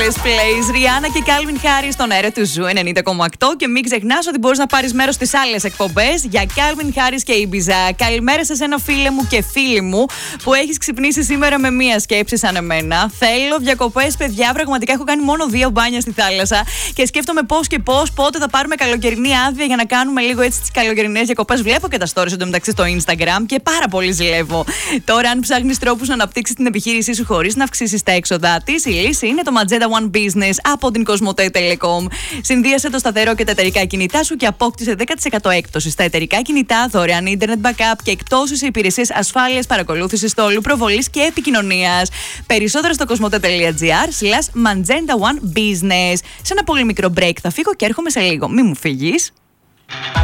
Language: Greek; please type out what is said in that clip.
Best Place. Ριάννα και Calvin Harris στον αέρα του Ζου 90,8. Και μην ξεχνάς ότι μπορείς να πάρεις μέρος στις άλλες εκπομπές για Calvin Harris και Ibiza. Καλημέρα σε ένα φίλε μου και φίλη μου που έχεις ξυπνήσει σήμερα με μία σκέψη σαν εμένα. Θέλω διακοπές, παιδιά. Πραγματικά έχω κάνει μόνο 2 μπάνια στη θάλασσα και σκέφτομαι πώς και πώς, πότε θα πάρουμε καλοκαιρινή άδεια για να κάνουμε λίγο έτσι τις καλοκαιρινές διακοπές. Βλέπω και τα stories εντωμεταξύ στο Instagram και πάρα πολύ ζηλεύω. Τώρα, αν ψάχνεις τρόπους να αναπτύξεις την επιχείρησή σου χωρίς να αυξήσεις τα έξοδά της, η λύση είναι το Magenta One Business από την Cosmote Telecom. Συνδύασε το σταθερό και τα εταιρικά κινητά σου και απόκτησε 10% έκπτωση στα εταιρικά κινητά, δωρεάν internet backup και εκτόσεις σε υπηρεσίες ασφάλειας, παρακολούθησης στόλου, προβολής και επικοινωνίας. Περισσότερα στο cosmote.gr/Magenta One Business. Σε ένα πολύ μικρό break θα φύγω και έρχομαι σε λίγο. Μη μου φύγεις.